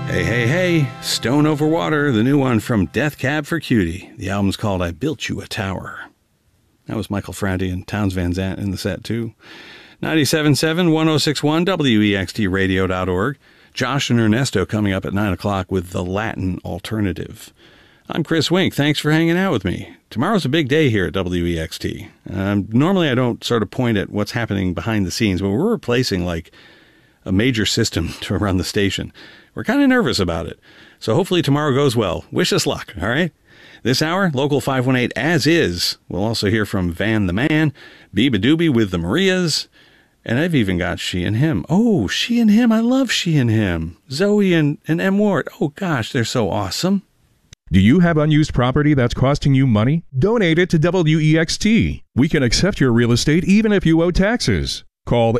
Hey, hey, hey, Stone Over Water, the new one from Death Cab for Cutie. The album's called I Built You a Tower. That was Michael Franti and Townes Van Zandt in the set, too. 97.7, 106.1, WEXTradio.org. Josh and Ernesto coming up at 9 o'clock with The Latin Alternative. I'm Chris Wink. Thanks for hanging out with me. Tomorrow's a big day here at WEXT. Normally I don't sort of point at what's happening behind the scenes, but we're replacing like a major system to run the station. We're kind of nervous about it. So hopefully tomorrow goes well. Wish us luck, all right? This hour, Local 518 as is. We'll also hear from Van the Man, Biba Doobie with the Marias, and I've even got She and Him. Oh, She and Him. I love She and Him. Zoe and M. Ward. Oh, gosh, they're so awesome. Do you have unused property that's costing you money? Donate it to WEXT. We can accept your real estate even if you owe taxes. Call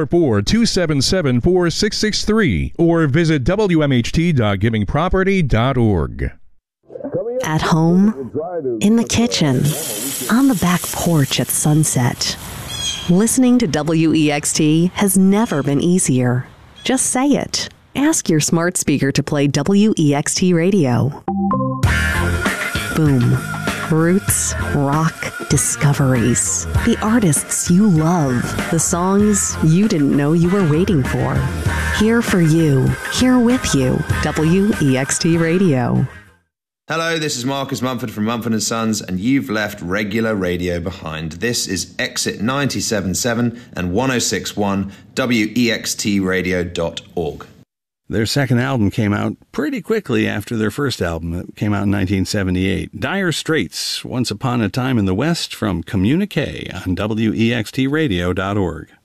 844-277-4663 or visit wmht.givingproperty.org. At home, in the kitchen, on the back porch at sunset. Listening to WEXT has never been easier. Just say it. Ask your smart speaker to play WEXT radio. Boom. Roots, rock, discoveries. The artists you love. The songs you didn't know you were waiting for. Here for you. Here with you. WEXT Radio. Hello, this is Marcus Mumford from Mumford & Sons, and you've left regular radio behind. This is Exit 97.7 and 106.1 WEXTradio.org. Their second album came out pretty quickly after their first album. It came out in 1978. Dire Straits, Once Upon a Time in the West, from Communique on WEXTradio.org.